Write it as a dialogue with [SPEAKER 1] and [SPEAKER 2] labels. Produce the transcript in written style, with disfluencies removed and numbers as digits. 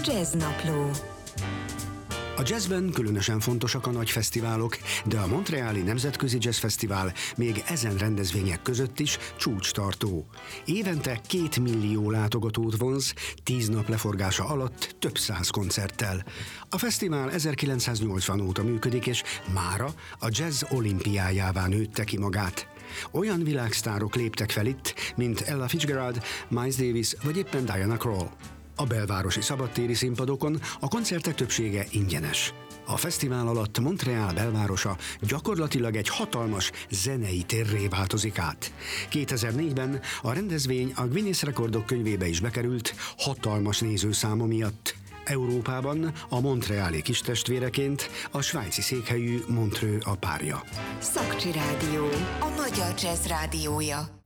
[SPEAKER 1] Jazznapló.
[SPEAKER 2] A jazzben különösen fontosak a nagy fesztiválok, de a Montreali Nemzetközi Jazz Fesztivál még ezen rendezvények között is csúcstartó. Évente 2 millió látogatót vonz, 10 nap leforgása alatt több száz koncerttel. A fesztivál 1980 óta működik, és mára a jazz olimpiájává nőtte ki magát. Olyan világsztárok léptek fel itt, mint Ella Fitzgerald, Miles Davis vagy éppen Diana Krall. A belvárosi szabadtéri színpadokon a koncertek többsége ingyenes. A fesztivál alatt Montreal belvárosa gyakorlatilag egy hatalmas zenei térré változik át. 2004-ben a rendezvény a Guinness Rekordok könyvébe is bekerült hatalmas nézőszáma miatt. Európában a montreali kistestvéreként a svájci székhelyű Montreux a párja.
[SPEAKER 1] Szakcsi Rádió, a magyar jazz rádiója.